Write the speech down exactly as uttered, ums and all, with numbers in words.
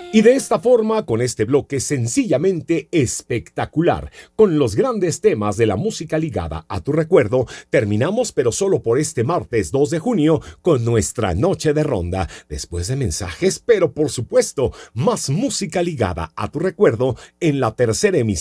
Y de esta forma, con este bloque sencillamente espectacular, con los grandes temas de la música ligada a tu recuerdo, terminamos, pero solo por este martes dos de junio, con nuestra noche de ronda. Después de mensajes, pero por supuesto, más música ligada a tu recuerdo en la tercera emisión